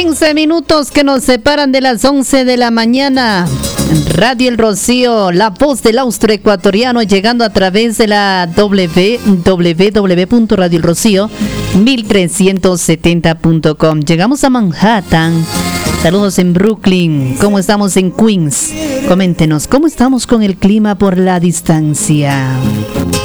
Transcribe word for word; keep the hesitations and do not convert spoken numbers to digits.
quince minutos que nos separan de las once de la mañana. Radio El Rocío, la voz del austroecuatoriano, llegando a través de la w w w punto radio el rocío mil trescientos setenta punto com. Llegamos a Manhattan. Saludos en Brooklyn. ¿Cómo estamos en Queens? Coméntenos, ¿cómo estamos con el clima por la distancia?